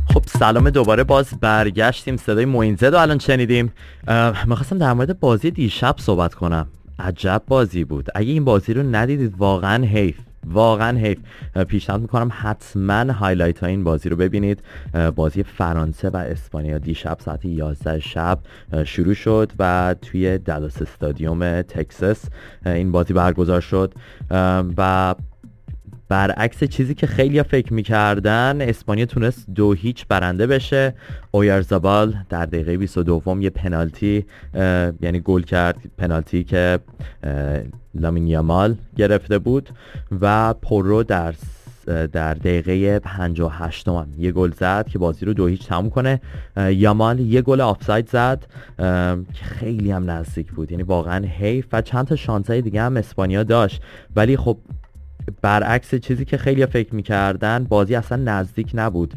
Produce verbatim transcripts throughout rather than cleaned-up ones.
خب سلام دوباره، باز برگشتیم. صدای موینزد رو الان شنیدیم. میخواستم در مورد بازی دیشب صحبت کنم. عجب بازی بود. اگه این بازی رو ندیدید واقعا حیف، واقعا حیف. پیشنهاد میکنم حتما هایلایت های این بازی رو ببینید. بازی فرانسه و اسپانیا دیشب ساعت یازده شب شروع شد و توی دالاس استادیوم تکساس این بازی برگزار شد و برعکس چیزی که خیلی فکر میکردن اسپانیا تونست دو هیچ برنده بشه. اویارزابال در دقیقه بیست و دو یه پنالتی یعنی گل کرد، پنالتی که لامین یامال گرفته بود و پورو در در دقیقه پنجاه و هشت هم یه گل زد که بازی رو دو هیچ تموم کنه. یامال یه گل آفساید زد که خیلی هم نزدیک بود، یعنی واقعا حیف. و چند تا شانسای دیگه هم اسپانیا داشت، ولی خب برعکس چیزی که خیلی فکر میکردن بازی اصلا نزدیک نبود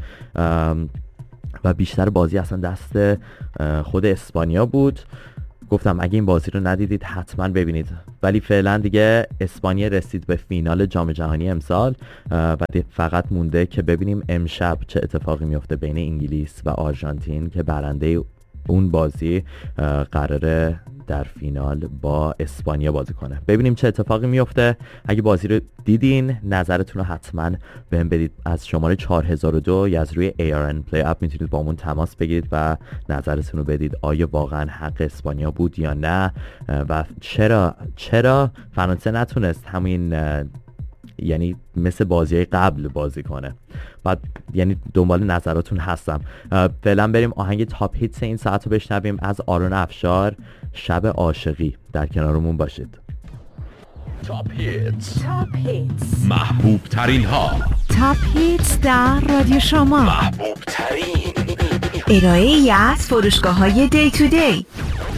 و بیشتر بازی اصلا دست خود اسپانیا بود. گفتم اگه این بازی رو ندیدید حتما ببینید. ولی فعلا دیگه اسپانیا رسید به فینال جام جهانی امسال و فقط مونده که ببینیم امشب چه اتفاقی میفته بین انگلیس و آرژانتین که برنده اون بازی قراره در فینال با اسپانیا بازی کنه. ببینیم چه اتفاقی میفته. اگه بازی رو دیدین نظرتون رو حتما بهم بدید. از شماره چهار هزار و دو یا از روی ای آر ان Play App میتونید با همون تماس بگیرید و نظرتون رو بدید. آیا واقعا حق اسپانیا بود یا نه و چرا چرا فرانسه نتونست همین یعنی مثل بازی قبل بازی کنه. بعد یعنی دنبال نظراتون هستم. فعلا بریم آهنگ تاپ هیتس این ساعت رو بشنویم از آرون افشار، شب عاشقی. در کنارمون باشید. تاپ هیتس، تاپ هیتس، محبوب ترین ها. تاپ هیتس در رادیو شما، محبوب ترین. ارائه ای از فروشگاه های دی تو دی.